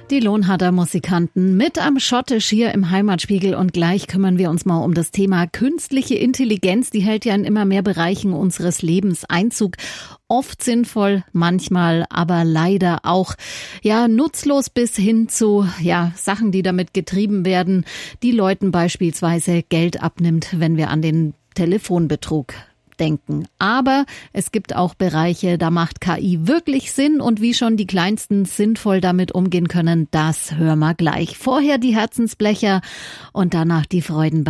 Die Lohnharder Musikanten mit am Schottisch hier im Heimatspiegel und gleich kümmern wir uns mal um das Thema künstliche Intelligenz. Die hält ja in immer mehr Bereichen unseres Lebens Einzug. Oft sinnvoll, manchmal aber leider auch nutzlos bis hin zu Sachen, die damit getrieben werden, die Leuten beispielsweise Geld abnimmt, wenn wir an den Telefonbetrug denken. Aber es gibt auch Bereiche, da macht KI wirklich Sinn und wie schon die Kleinsten sinnvoll damit umgehen können, das hören wir gleich. Vorher die Herzensblecher und danach die Freuden